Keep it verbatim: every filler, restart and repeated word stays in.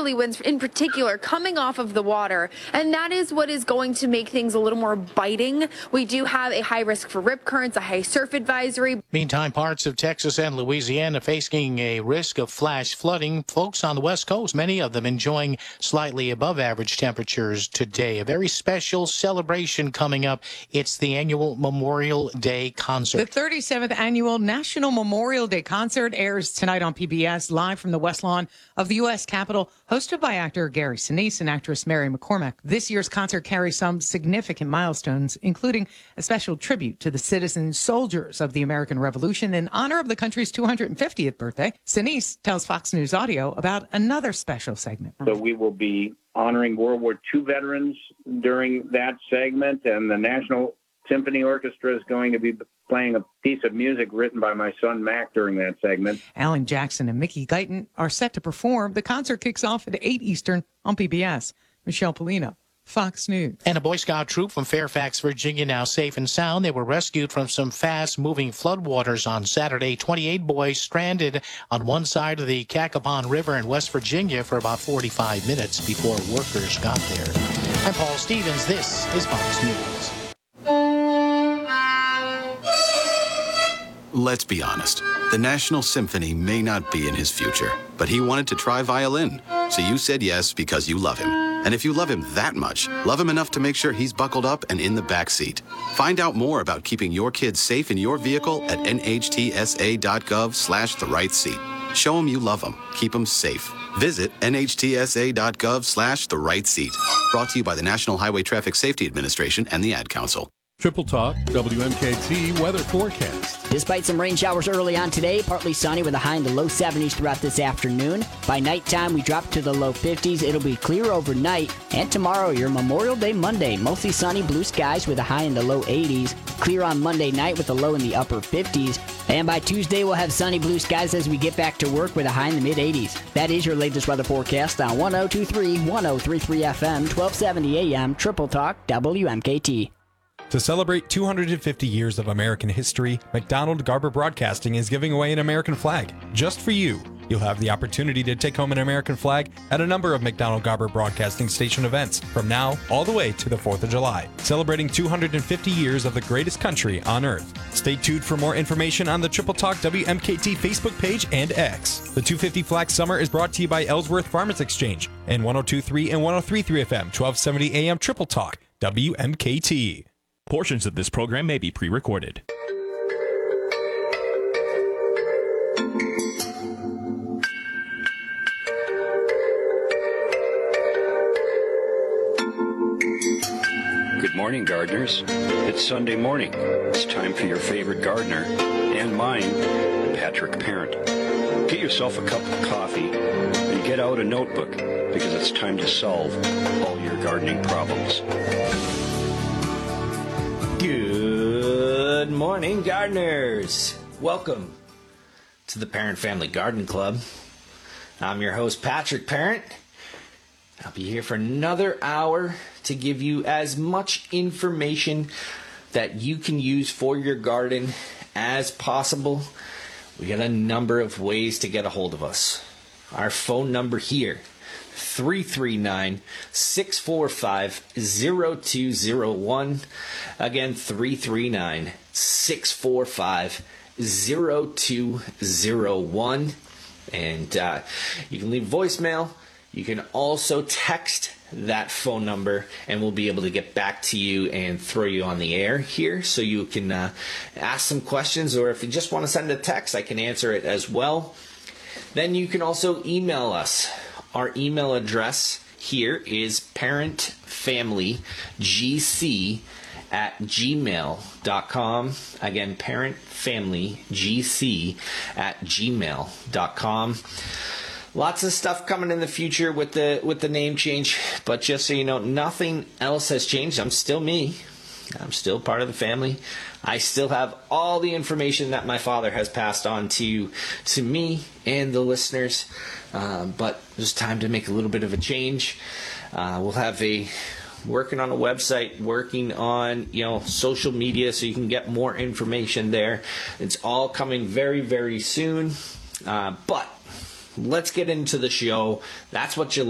southerly winds in particular coming off of the water, and that is what is going to make things a little more biting. We do have a high risk for rip currents, a high surf advisory. Meantime, parts of Texas and Louisiana facing a risk of flash flooding. Folks on the West Coast, many of them enjoying slightly above average temperatures today. A very special celebration coming up. It's the annual Memorial Day concert. The thirty-seventh annual National Memorial Day concert airs tonight on P B S, live from the West Lawn of the U S Capitol, hosted by actor Gary Sinise and actress Mary McCormack. This year's concert carries some significant milestones, including a special tribute to the citizen soldiers of the American Revolution in honor of the country's two hundred fiftieth birthday. Sinise tells Fox News Audio about another special segment. So we will be honoring World War Two veterans during that segment, and the National Symphony Orchestra is going to be playing a piece of music written by my son Mac during that segment. Alan Jackson and Mickey Guyton are set to perform. The concert kicks off at eight Eastern on P B S. Michelle Polino, Fox News. And a Boy Scout troop from Fairfax, Virginia, now safe and sound. They were rescued from some fast-moving floodwaters on Saturday. twenty-eight boys stranded on one side of the Cacapon River in West Virginia for about forty-five minutes before workers got there. I'm Paul Stevens. This is Fox News. Let's be honest. The National Symphony may not be in his future, but he wanted to try violin. So you said yes because you love him. And if you love him that much, love him enough to make sure he's buckled up and in the back seat. Find out more about keeping your kids safe in your vehicle at N H T S A dot gov slash the right seat. Show him you love him. Keep him safe. Visit N H T S A dot gov slash the right seat. Brought to you by the National Highway Traffic Safety Administration and the Ad Council. Triple Talk W M K T weather forecast. Despite some rain showers early on today, partly sunny with a high in the low seventies throughout this afternoon. By nighttime, we drop to the low fifties. It'll be clear overnight. And tomorrow, your Memorial Day Monday, mostly sunny, blue skies with a high in the low eighties. Clear on Monday night with a low in the upper fifties. And by Tuesday, we'll have sunny blue skies as we get back to work with a high in the mid eighties. That is your latest weather forecast on one oh two point three, one oh three point three F M, twelve seventy A M, Triple Talk W M K T. To celebrate two hundred fifty years of American history, McDonald Garber Broadcasting is giving away an American flag. Just for you. You'll have the opportunity to take home an American flag at a number of McDonald Garber Broadcasting Station events from now all the way to the fourth of July, celebrating two hundred fifty years of the greatest country on earth. Stay tuned for more information on the Triple Talk W M K T Facebook page and X. The two fifty Flag Summer is brought to you by Ellsworth Farmers Exchange and one oh two point three and one oh three point three F M, twelve seventy A M Triple Talk W M K T. Portions of this program may be pre-recorded. Good morning, gardeners. It's Sunday morning. It's time for your favorite gardener and mine, Patrick Parent. Get yourself a cup of coffee and get out a notebook because it's time to solve all your gardening problems. Good morning, gardeners. Welcome to the Parent Family Garden Club. I'm your host, Patrick Parent. I'll be here for another hour to give you as much information that you can use for your garden as possible. We got a number of ways to get a hold of us. Our phone number here, three three nine, six four five, zero two zero one. Again, three three nine, six four five, zero two zero one. And uh, you can leave voicemail. You can also text that phone number, and we'll be able to get back to you and throw you on the air here so you can uh, ask some questions, or if you just want to send a text, I can answer it as well. Then you can also email us. Our email address here is parentfamilygc at gmail dot com. Again, parentfamilygc at gmail dot com. Lots of stuff coming in the future with the with the name change, but just so you know, nothing else has changed. I'm still me. I'm still part of the family. I still have all the information that my father has passed on to to me and the listeners. Um, but it's time to make a little bit of a change. Uh, we'll have a working on a website, working on you know social media, so you can get more information there. It's all coming very, very soon. Uh, but let's get into the show. That's what you